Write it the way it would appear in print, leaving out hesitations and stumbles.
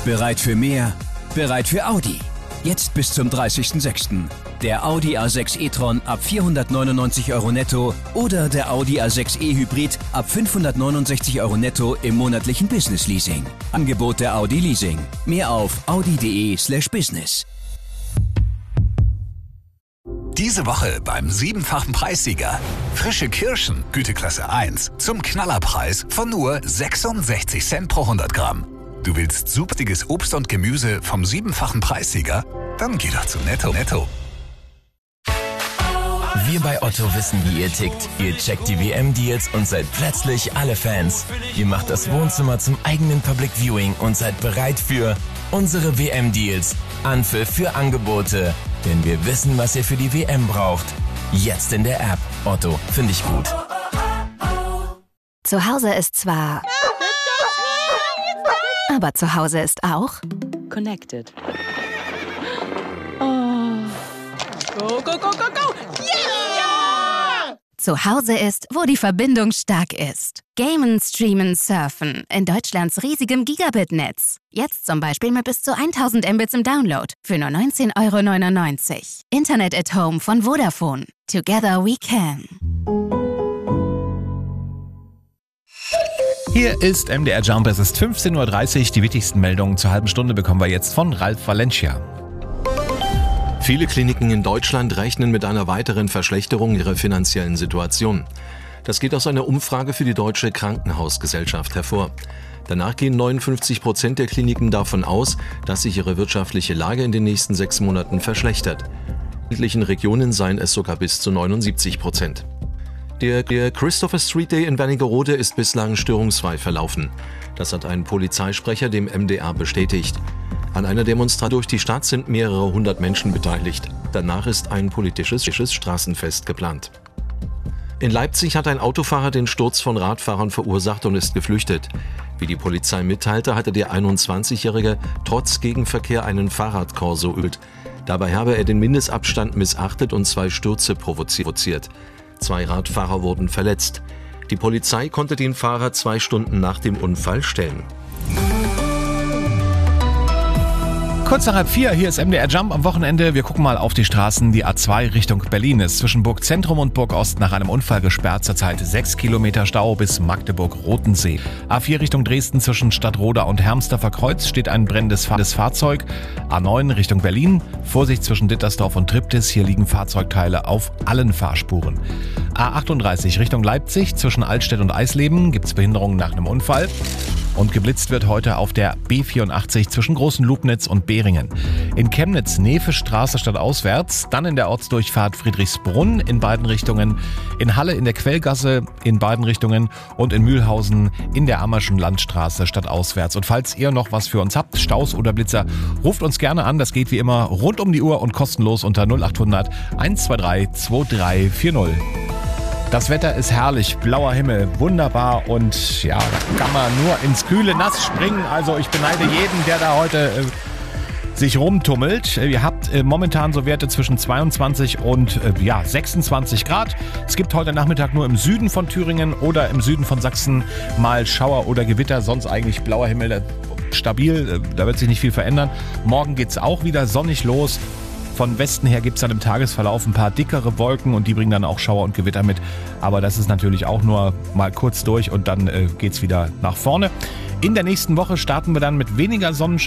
Bereit für mehr? Bereit für Audi. Jetzt bis zum 30.06. Der Audi A6 e-tron ab 499 € netto oder der Audi A6 e-Hybrid ab 569 € netto im monatlichen Business-Leasing. Angebot der Audi Leasing. Mehr auf audi.de/business. Diese Woche beim 7-fachen Preissieger. Frische Kirschen, Güteklasse 1, zum Knallerpreis von nur 66 Cent pro 100 Gramm. Du willst supertiges Obst und Gemüse vom 7-fachen Preissieger? Dann geh doch zu Netto. Wir bei Otto wissen, wie ihr tickt. Ihr checkt die WM-Deals und seid plötzlich alle Fans. Ihr macht das Wohnzimmer zum eigenen Public Viewing und seid bereit für unsere WM-Deals. Anpfiff für Angebote. Denn wir wissen, was ihr für die WM braucht. Jetzt in der App. Otto, finde ich gut. Zu Hause ist zwar... aber zu Hause ist auch... Connected. Oh. Go, go, go, go, go! Yeah! Zu Hause ist, wo die Verbindung stark ist. Gamen, streamen, surfen. In Deutschlands riesigem Gigabit-Netz. Jetzt zum Beispiel mit bis zu 1000 Mbits im Download. Für nur 19,99 €. Internet at Home von Vodafone. Together we can. Hier ist MDR Jump, es ist 15:30 Uhr. Die wichtigsten Meldungen zur halben Stunde bekommen wir jetzt von Ralf Valencia. Viele Kliniken in Deutschland rechnen mit einer weiteren Verschlechterung ihrer finanziellen Situation. Das geht aus einer Umfrage für die Deutsche Krankenhausgesellschaft hervor. Danach gehen 59% der Kliniken davon aus, dass sich ihre wirtschaftliche Lage in den nächsten 6 Monaten verschlechtert. In ländlichen Regionen seien es sogar bis zu 79%. Der Christopher Street Day in Wernigerode ist bislang störungsfrei verlaufen. Das hat ein Polizeisprecher dem MDR bestätigt. An einer Demonstration durch die Stadt sind mehrere hundert Menschen beteiligt. Danach ist ein politisches Straßenfest geplant. In Leipzig hat ein Autofahrer den Sturz von Radfahrern verursacht und ist geflüchtet. Wie die Polizei mitteilte, hatte der 21-Jährige trotz Gegenverkehr einen Fahrradkorso überholt. Dabei habe er den Mindestabstand missachtet und 2 Stürze provoziert. 2 Radfahrer wurden verletzt. Die Polizei konnte den Fahrer 2 Stunden nach dem Unfall stellen. Kurz nach 3:30, hier ist MDR Jump am Wochenende. Wir gucken mal auf die Straßen. Die A2 Richtung Berlin ist zwischen Burg Zentrum und Burg Ost nach einem Unfall gesperrt. Zurzeit 6 Kilometer Stau bis Magdeburg-Rotensee. A4 Richtung Dresden zwischen Stadtroda und Hermsdorfer Kreuz steht ein brennendes Fahrzeug. A9 Richtung Berlin. Vorsicht zwischen Dittersdorf und Triptis. Hier liegen Fahrzeugteile auf allen Fahrspuren. A38 Richtung Leipzig zwischen Altstedt und Eisleben gibt es Behinderungen nach einem Unfall. Und geblitzt wird heute auf der B84 zwischen Großen Lubnitz und Beringen. In Chemnitz Nefe-Straße stadtauswärts, dann in der Ortsdurchfahrt Friedrichsbrunn in beiden Richtungen, in Halle in der Quellgasse in beiden Richtungen und in Mühlhausen in der Ammerschen Landstraße stadtauswärts. Und falls ihr noch was für uns habt, Staus oder Blitzer, ruft uns gerne an. Das geht wie immer rund um die Uhr und kostenlos unter 0800 123 2340. Das Wetter ist herrlich, blauer Himmel, wunderbar und ja, da kann man nur ins kühle Nass springen. Also ich beneide jeden, der da heute sich rumtummelt. Ihr habt momentan so Werte zwischen 22 und 26 Grad. Es gibt heute Nachmittag nur im Süden von Thüringen oder im Süden von Sachsen mal Schauer oder Gewitter, sonst eigentlich blauer Himmel, stabil, da wird sich nicht viel verändern. Morgen geht's auch wieder sonnig los. Von Westen her gibt es dann im Tagesverlauf ein paar dickere Wolken und die bringen dann auch Schauer und Gewitter mit. Aber das ist natürlich auch nur mal kurz durch und dann geht's wieder nach vorne. In der nächsten Woche starten wir dann mit weniger Sonnenschein.